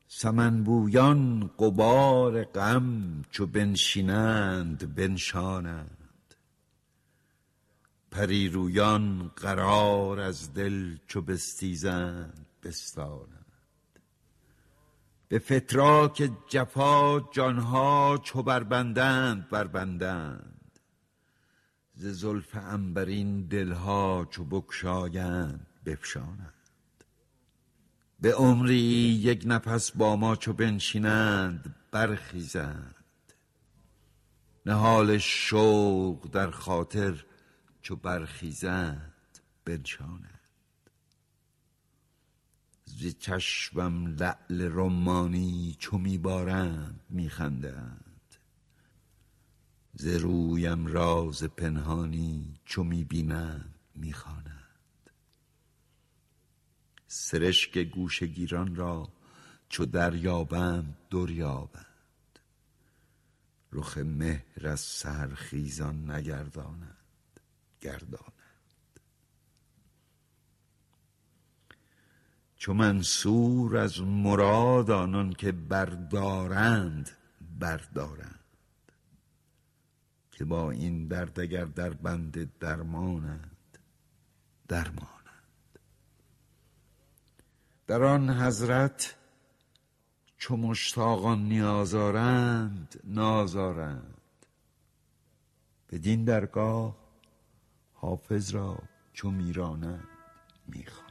سمن بویان غبار غم چو بنشینند بنشانند، پری رویان قرار از دل چو بستیزند بستانند. به فتراک جفا جانها چو بربندند بربندند، ز زلف عنبرین دلها چو بگشایند بفشانند. به عمری یک نفس با ما چو بنشینند برخیزند، نهال شوق در خاطر چو برخیزند بنشانند. ز چشمم لعل رمانی چو میبارند میخندند، ز رویم راز پنهانی چو میبینند میخوانند. سرشک گوشه گیران را چو دریابند دریابند، رخ مهر از سحرخیزان نگردانند گردانند. چو منصور از مراد آنان که بردارند بردارند، که با این درد اگر در بند درمانند درمانند. در آن حضرت چو مشتاقان نیازارند نازارند، بدین درگاه حافظ را چو میرانند میخوانند.